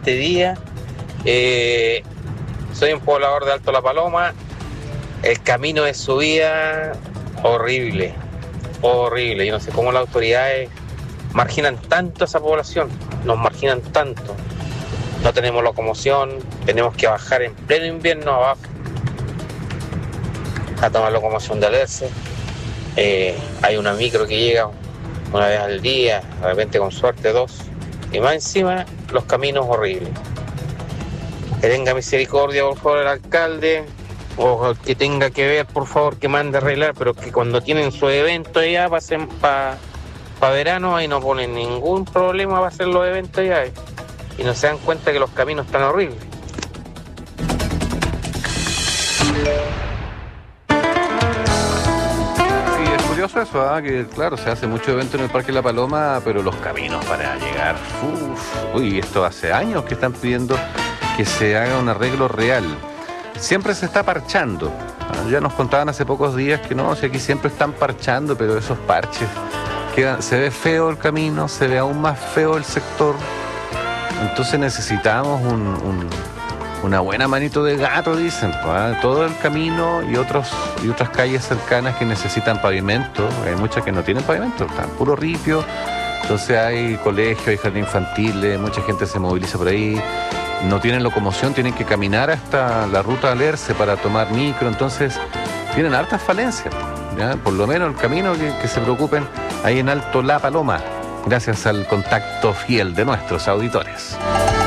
este día. Soy un poblador de Alto La Paloma. El camino de subida, horrible. Yo no sé cómo las autoridades marginan tanto a esa población. Nos marginan tanto. No tenemos locomoción, tenemos que bajar en pleno invierno abajo a tomar locomoción de Alerce. Hay una micro que llega una vez al día, de repente con suerte dos, y más encima los caminos horribles. Que tenga misericordia, por favor, el alcalde, o el que tenga que ver, por favor, que mande a arreglar, pero que cuando tienen su evento ya pasen para verano, ahí no ponen ningún problema para hacer los eventos ya, y no se dan cuenta que los caminos están horribles. Curioso eso, que claro, se hace mucho evento en el Parque La Paloma, pero los caminos para llegar, esto hace años que están pidiendo que se haga un arreglo real. Siempre se está parchando. Ya nos contaban hace pocos días que no, si aquí siempre están parchando, pero esos parches se ve feo el camino, se ve aún más feo el sector. Entonces necesitamos una buena manito de gato, dicen, todo el camino y otras calles cercanas que necesitan pavimento. Hay muchas que no tienen pavimento, están puro ripio. Entonces hay colegios, hay jardín infantiles, mucha gente se moviliza por ahí, no tienen locomoción, tienen que caminar hasta la ruta Alerce para tomar micro, entonces tienen hartas falencias, ¿ya? Por lo menos el camino que se preocupen ahí en Alto La Paloma, gracias al contacto fiel de nuestros auditores.